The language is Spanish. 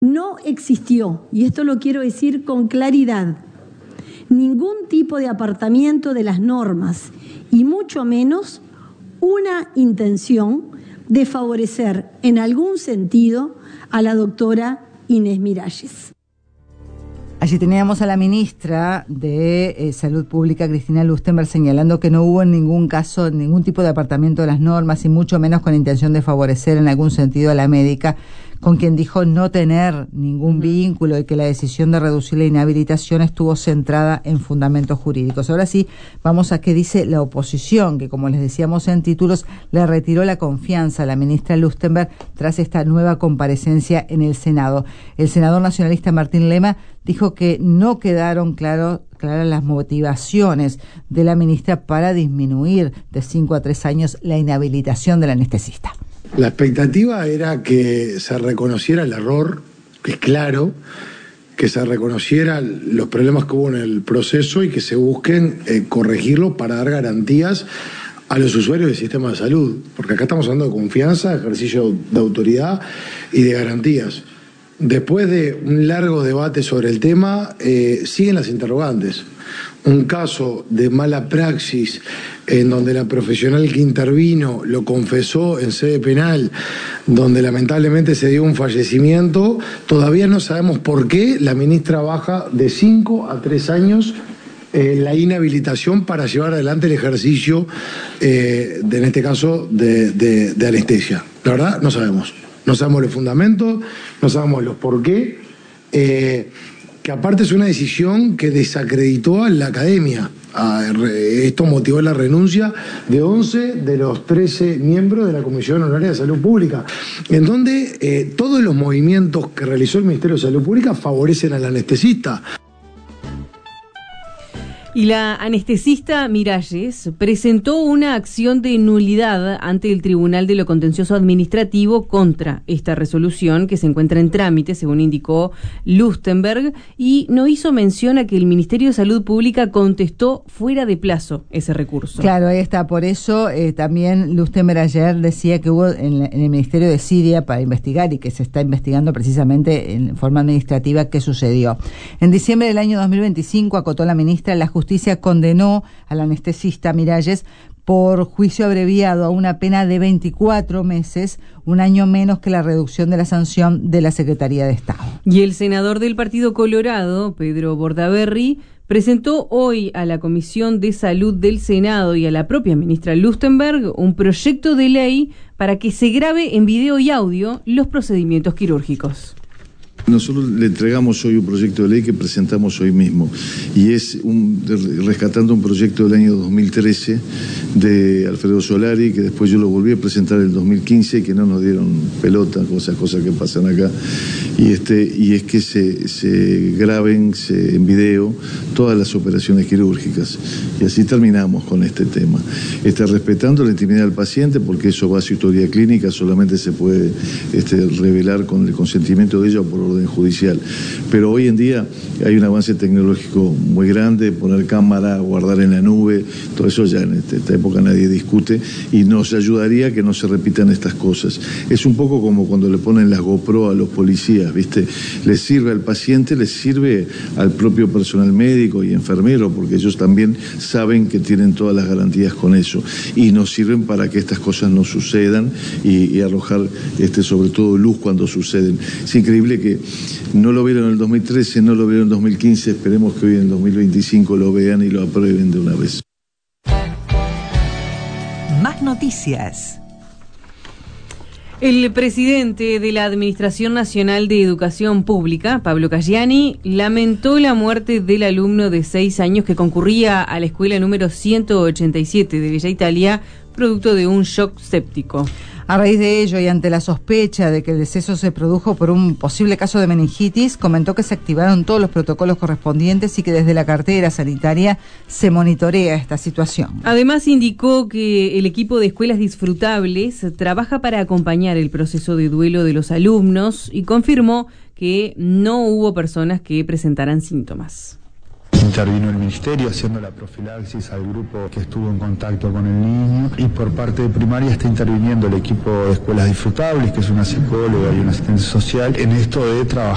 No existió, y esto lo quiero decir con claridad, ningún tipo de apartamiento de las normas, y mucho menos una intención de favorecer en algún sentido a la doctora Inés Miralles. Allí teníamos a la ministra de Salud Pública, Cristina Lustenberg, señalando que no hubo en ningún caso ningún tipo de apartamiento de las normas y mucho menos con intención de favorecer en algún sentido a la médica, con quien dijo no tener ningún vínculo y que la decisión de reducir la inhabilitación estuvo centrada en fundamentos jurídicos. Ahora sí, vamos a qué dice la oposición, que como les decíamos en títulos, le retiró la confianza a la ministra Lustenberg tras esta nueva comparecencia en el Senado. El senador nacionalista Martín Lema dijo que no quedaron claras las motivaciones de la ministra para disminuir de 5 a 3 años la inhabilitación del anestesista. La expectativa era que se reconociera el error, que es claro, que se reconocieran los problemas que hubo en el proceso y que se busquen corregirlos para dar garantías a los usuarios del sistema de salud, porque acá estamos hablando de confianza, ejercicio de autoridad y de garantías. Después de un largo debate sobre el tema, siguen las interrogantes. Un caso de mala praxis en donde la profesional que intervino lo confesó en sede penal, donde lamentablemente se dio un fallecimiento, todavía no sabemos por qué la ministra baja de 5 a 3 años la inhabilitación para llevar adelante el ejercicio, en este caso, de anestesia. La verdad, no sabemos. No sabemos los fundamentos, no sabemos los por qué, que aparte es una decisión que desacreditó a la academia. Esto motivó la renuncia de 11 de los 13 miembros de la Comisión Honoraria de Salud Pública, en donde todos los movimientos que realizó el Ministerio de Salud Pública favorecen al anestesista. Y la anestesista Miralles presentó una acción de nulidad ante el Tribunal de lo Contencioso Administrativo contra esta resolución que se encuentra en trámite, según indicó Lustenberg, y no hizo mención a que el Ministerio de Salud Pública contestó fuera de plazo ese recurso. Claro, ahí está. Por eso también Lustenberg ayer decía que hubo en el Ministerio de Siria para investigar y que se está investigando precisamente en forma administrativa qué sucedió. En diciembre del año 2025, acotó la ministra, la Justicia condenó al anestesista Miralles por juicio abreviado a una pena de 24 meses, un año menos que la reducción de la sanción de la Secretaría de Estado. Y el senador del Partido Colorado, Pedro Bordaberry, presentó hoy a la Comisión de Salud del Senado y a la propia ministra Lustenberg un proyecto de ley para que se grabe en video y audio los procedimientos quirúrgicos. Nosotros le entregamos hoy un proyecto de ley que presentamos hoy mismo y es rescatando un proyecto del año 2013 de Alfredo Solari, que después yo lo volví a presentar en el 2015 y que no nos dieron pelota, cosas que pasan acá, y es que se graben en video todas las operaciones quirúrgicas y así terminamos con este tema. Respetando la intimidad del paciente, porque eso va a su historia clínica, solamente se puede revelar con el consentimiento de ella o por orden judicial. Pero hoy en día hay un avance tecnológico muy grande, poner cámara, guardar en la nube, todo eso ya en esta época nadie discute y nos ayudaría a que no se repitan estas cosas. Es un poco como cuando le ponen las GoPro a los policías, ¿viste? Les sirve al paciente, les sirve al propio personal médico y enfermero, porque ellos también saben que tienen todas las garantías con eso y nos sirven para que estas cosas no sucedan y arrojar sobre todo luz cuando suceden. Es increíble que no lo vieron en el 2013, no lo vieron en el 2015, esperemos que hoy en el 2025 lo vean y lo aprueben de una vez. Más noticias. El presidente de la Administración Nacional de Educación Pública, Pablo Caggiani, lamentó la muerte del alumno de 6 años que concurría a la escuela número 187 de Bella Italia, producto de un shock séptico. A raíz de ello y ante la sospecha de que el deceso se produjo por un posible caso de meningitis, comentó que se activaron todos los protocolos correspondientes y que desde la cartera sanitaria se monitorea esta situación. Además, indicó que el equipo de Escuelas Disfrutables trabaja para acompañar el proceso de duelo de los alumnos y confirmó que no hubo personas que presentaran síntomas. Intervino el Ministerio haciendo la profilaxis al grupo que estuvo en contacto con el niño y por parte de primaria está interviniendo el equipo de Escuelas Disfrutables, que es una psicóloga y un asistente social, en esto de trabajar